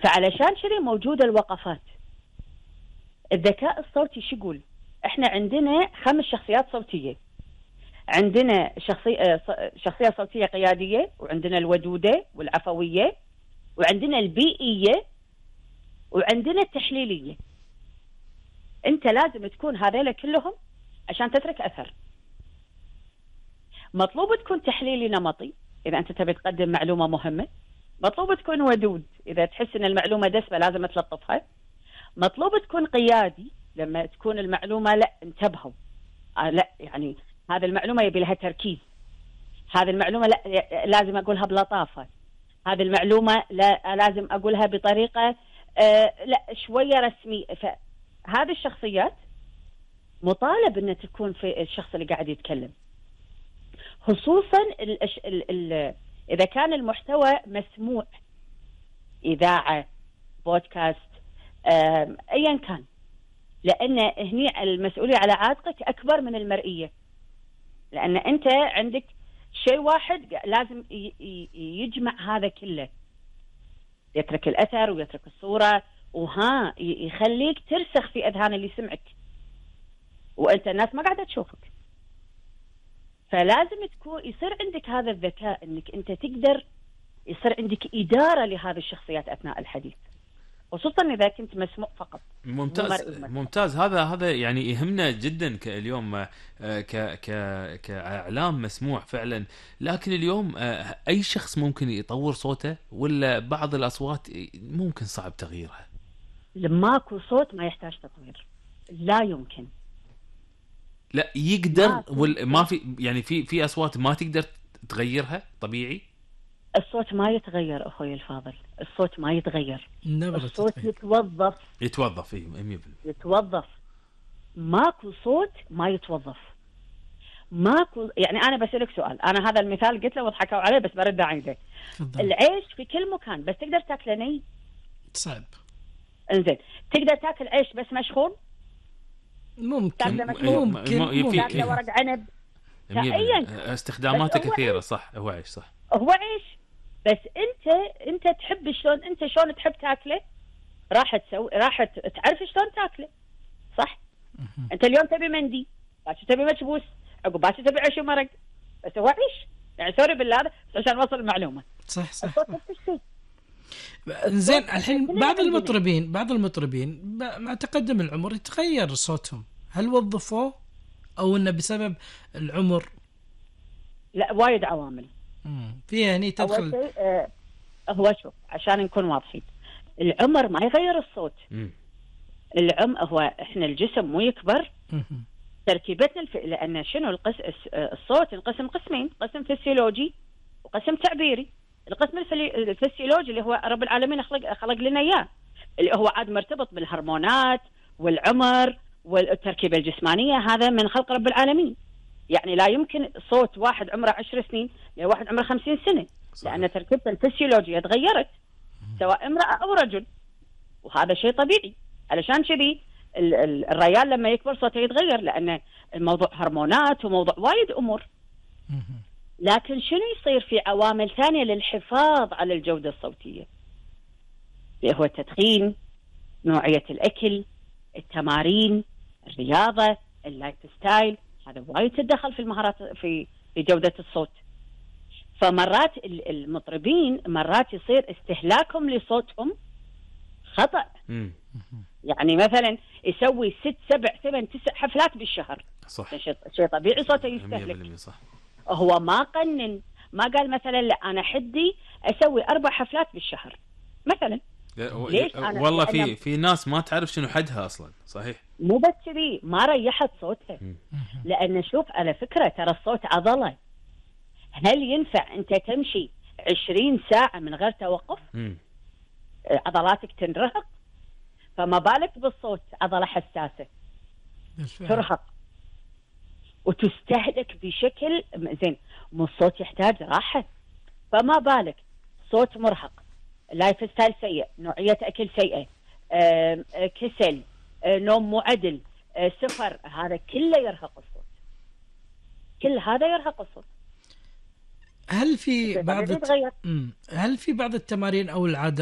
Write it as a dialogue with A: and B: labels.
A: فعلشان كذي موجودة الوقفات. الذكاء الصوتي شو يقول؟ احنا عندنا 5 شخصيات صوتية. عندنا شخصية صوتية قيادية، وعندنا الودودة والعفوية، وعندنا البيئية، وعندنا التحليلية. انت لازم تكون هذيلا كلهم عشان تترك اثر. مطلوب تكون تحليلي نمطي اذا انت تبي تقدم معلومة مهمة. مطلوب تكون ودود اذا تحس ان المعلومة دسمة لازم تلطفها. مطلوب تكون قيادي لما تكون المعلومة لا انتبهوا، لا يعني هذه المعلومة يبي لها تركيز، هذه المعلومة لا لازم أقولها بلطافة، هذه المعلومة لا لازم أقولها بطريقة لا شوية رسمي. فهذه الشخصيات مطالب أن تكون في الشخص اللي قاعد يتكلم، خصوصا إذا كان المحتوى مسموع، إذاعة، بودكاست، أيا كان، لأن هني المسؤولية على عاتقك أكبر من المرئية. لأن أنت عندك شيء واحد لازم يجمع هذا كله، يترك الأثر ويترك الصورة، يخليك ترسخ في أذهان اللي سمعك، وأنت الناس ما قاعدة تشوفك. فلازم يصير عندك هذا الذكاء أنك أنت تقدر يصير عندك إدارة لهذه الشخصيات أثناء الحديث، خصوصا إذا كنت مسموع فقط.
B: ممتاز. هذا يعني يهمنا جدا اليوم كإعلام مسموع فعلا. لكن اليوم أي شخص ممكن يطور صوته، ولا بعض الأصوات ممكن صعب تغييرها؟
A: ماكو صوت ما يحتاج تطوير، لا يمكن.
B: لا يقدر، ما في يعني في أصوات ما تقدر تغيرها طبيعي.
A: الصوت ما يتغير أخوي الفاضل، الصوت ما يتغير، الصوت
B: يتوظف 100%.
A: يتوظف. ماكو صوت ما يتوظف، ماكو. يعني أنا بسألك سؤال، أنا هذا المثال قلت له وضحكوا عليه بس برد عيده. العيش في كل مكان، بس تقدر تاكله ني؟
C: صعب.
A: انزين، تقدر تاكل عيش بس مشخول؟
C: ممكن.
A: تاكله ورق عنب؟
B: استخداماته كثيرة. صح، هو عيش. صح،
A: هو عيش، بس انت تحب شلون تحب تاكله، راح تعرف شلون تاكله، صح؟ انت اليوم تبي مندي، باكر تبي مكبوس، عقب باكر تبي عيش ومرق، بس هو عيش. يعني سوري بالله عشان اوصل المعلومه.
C: صح. زين، الحين بعض المطربين مع تقدم العمر يتغير صوتهم، هل وظفوه او انه بسبب العمر؟
A: لا، وايد عوامل
C: فيها هني تدخل.
A: هو شوف، عشان نكون واضحين، العمر ما يغير الصوت. هو احنا الجسم مو يكبر، تركيبتنا لان شنو الصوت ينقسم قسمين، قسم فسيولوجي وقسم تعبيري. القسم الفسيولوجي اللي هو رب العالمين خلق لنا اياه، اللي هو عاد مرتبط بالهرمونات والعمر والتركيبه الجسمانيه، هذا من خلق رب العالمين. يعني لا يمكن صوت واحد عمره 10 سنين لواحد عمره 50 سنة، لأن تركيبته الفسيولوجية تغيرت، سواء امرأة أو رجل، وهذا شيء طبيعي. علشان كذي الرجال لما يكبر صوته يتغير، لأن الموضوع هرمونات وموضوع وايد أمور. لكن شنو يصير في عوامل ثانية للحفاظ على الجودة الصوتية، اللي هو التدخين، نوعية الأكل، التمارين، الرياضة، اللايف ستايل. هذا وايد تدخل في المهارات في جودة الصوت. فمرات المطربين مرات يصير استهلاكهم لصوتهم خطأ. يعني مثلا يسوي 6 7 8 9 حفلات بالشهر.
B: صح.
A: شيء طبيعي صوته يستهلك.
B: صح.
A: هو ما قنن، ما قال مثلا لا أنا حدي أسوي 4 حفلات بالشهر مثلا.
B: ليش؟ والله في ناس ما تعرف شنو حدها أصلا. صحيح.
A: مو بس كذي، ما ريحت صوتها. لأن شوف، على فكرة ترى الصوت عضلة. هل ينفع أنت تمشي 20 ساعة من غير توقف؟ عضلاتك تنرهق، فما بالك بالصوت، عضلة حساسة ترهق وتستهلك بشكل زين. الصوت يحتاج راحة، فما بالك صوت مرهق، لايف ستايل سيء، نوعية أكل سيئة، كسل، نوم مو عدل، سفر، هذا كله يرهق الصوت. كل هذا يرهق الصوت.
C: هل في بعض التمارين أو العادات